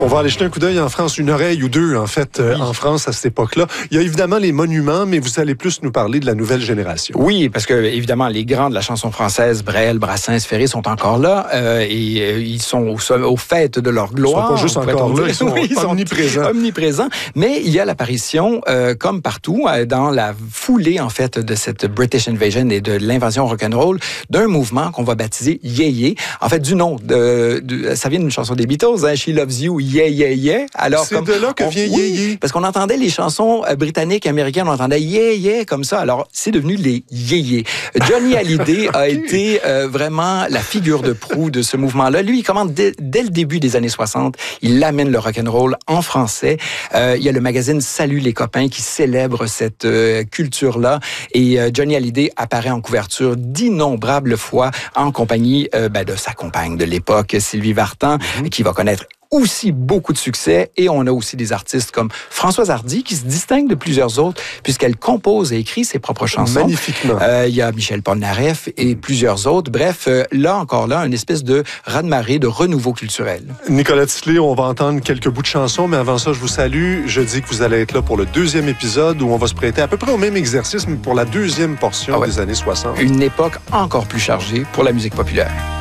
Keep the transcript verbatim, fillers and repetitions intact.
On va aller jeter un coup d'œil en France, une oreille ou deux, en fait, euh, oui. en France à cette époque-là. Il y a évidemment les monuments, mais vous allez plus nous parler de la nouvelle génération. Oui, parce que, évidemment, les grands de la chanson française, Brel, Brassens, Ferré, sont encore là euh, et euh, ils sont au, au fait de leur gloire. Ils sont pas juste encore là, ils sont, oui, ils sont omniprésents. omniprésents. Mais il y a l'apparition, euh, comme partout, euh, dans la foulée, en fait, de cette British Invasion et de l'invasion rock'n'roll, d'un mouvement qu'on va baptiser Yeah Yeah. En fait, du nom, de, de, ça vient d'une chanson des Beatles, hein, She Loves You, Yeah Yeah Yeah. Alors, c'est comme, de là que on, vient oui, Yeah Yeah. Parce qu'on entendait les chansons euh, britanniques, américaines, on entendait Yeah Yeah comme ça. Alors, c'est devenu les Yeah Yeah. Johnny Hallyday a okay. été euh, vraiment la figure de proue de ce mouvement-là. Lui, il commande dès, dès le début des années soixante. Il amène le rock'n'roll en français. Euh, il y a le magazine Salut les copains qui célèbre cette euh, culture-là. Et euh, Johnny Hallyday apparaît en couverture d'innombrables fois en compagnie euh, ben, de sa compagne de l'époque, Sylvie Vartan, mm-hmm. qui va connaître aussi beaucoup de succès, et on a aussi des artistes comme Françoise Hardy qui se distingue de plusieurs autres puisqu'elle compose et écrit ses propres chansons. Magnifiquement. Euh, il y a Michel Polnareff et plusieurs autres. Bref, euh, là encore là, une espèce de raz-de-marée de renouveau culturel. Nicolas Tisley, on va entendre quelques bouts de chansons, mais avant ça, je vous salue. Je dis que vous allez être là pour le deuxième épisode où on va se prêter à peu près au même exercice, mais pour la deuxième portion ah ouais. des années soixante. Une époque encore plus chargée pour la musique populaire.